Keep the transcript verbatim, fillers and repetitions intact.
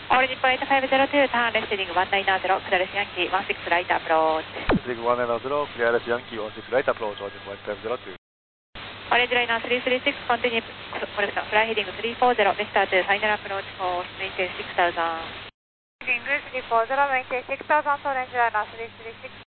All Nippon eight five zero two, turn left heading one nine zero, clear left Yankee one six right approach. Heading one nine zero, clear left Yankee one six right approach, All Nippon eight five zero two. Orange liner three three six, continue correction, fly heading three four zero, Vista two, final approach for maintain six thousand. Heading three four zero, maintain six thousand, Orange liner three three six.